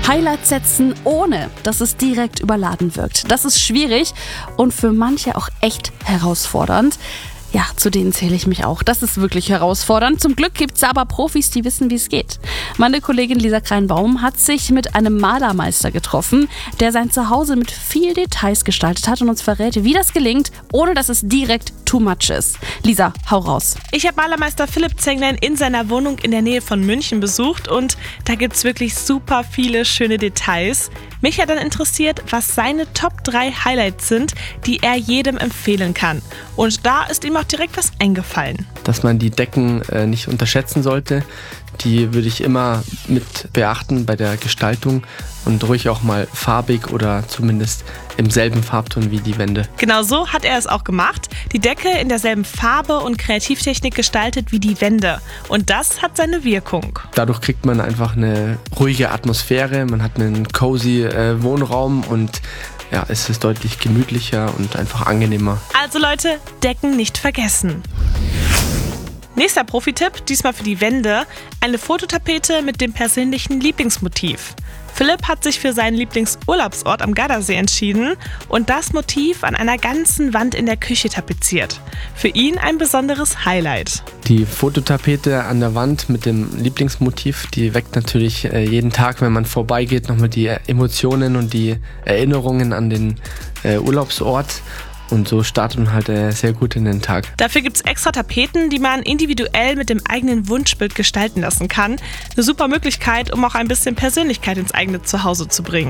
Highlights setzen, ohne dass es direkt überladen wirkt. Das ist schwierig und für manche auch echt herausfordernd. Ja, zu denen zähle ich mich auch. Das ist wirklich herausfordernd. Zum Glück gibt es aber Profis, die wissen, wie es geht. Meine Kollegin Lisa Kreinbaum hat sich mit einem Malermeister getroffen, der sein Zuhause mit viel Details gestaltet hat und uns verrät, wie das gelingt, ohne dass es direkt too much ist. Lisa, hau raus. Ich habe Malermeister Philipp Zenglein in seiner Wohnung in der Nähe von München besucht und da gibt es wirklich super viele schöne Details. Mich hat dann interessiert, was seine Top 3 Highlights sind, die er jedem empfehlen kann. Und da ist ihm auch direkt was eingefallen. Dass man die Decken nicht unterschätzen sollte. Die würde ich immer mit beachten bei der Gestaltung und ruhig auch mal farbig oder zumindest im selben Farbton wie die Wände. Genau so hat er es auch gemacht. Die Decke in derselben Farbe und Kreativtechnik gestaltet wie die Wände. Und das hat seine Wirkung. Dadurch kriegt man einfach eine ruhige Atmosphäre, man hat einen cozy Wohnraum und ja, es ist deutlich gemütlicher und einfach angenehmer. Also Leute, Decken nicht vergessen. Nächster Profi-Tipp, diesmal für die Wände, eine Fototapete mit dem persönlichen Lieblingsmotiv. Philipp hat sich für seinen Lieblingsurlaubsort am Gardasee entschieden und das Motiv an einer ganzen Wand in der Küche tapeziert. Für ihn ein besonderes Highlight. Die Fototapete an der Wand mit dem Lieblingsmotiv, die weckt natürlich jeden Tag, wenn man vorbeigeht, nochmal die Emotionen und die Erinnerungen an den Urlaubsort. Und so startet man halt sehr gut in den Tag. Dafür gibt es extra Tapeten, die man individuell mit dem eigenen Wunschbild gestalten lassen kann. Eine super Möglichkeit, um auch ein bisschen Persönlichkeit ins eigene Zuhause zu bringen.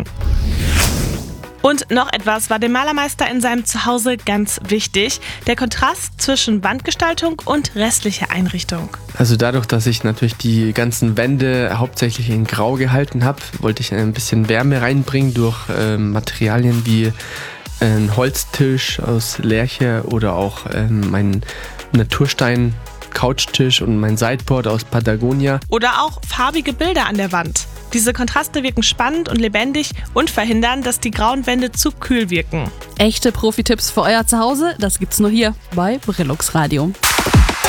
Und noch etwas war dem Malermeister in seinem Zuhause ganz wichtig: der Kontrast zwischen Wandgestaltung und restlicher Einrichtung. Also dadurch, dass ich natürlich die ganzen Wände hauptsächlich in Grau gehalten habe, wollte ich ein bisschen Wärme reinbringen durch Materialien wie ein Holztisch aus Lärche oder auch mein Naturstein-Couchtisch und mein Sideboard aus Patagonia. Oder auch farbige Bilder an der Wand. Diese Kontraste wirken spannend und lebendig und verhindern, dass die grauen Wände zu kühl wirken. Echte Profi-Tipps für euer Zuhause, das gibt's nur hier bei Brillux Radio.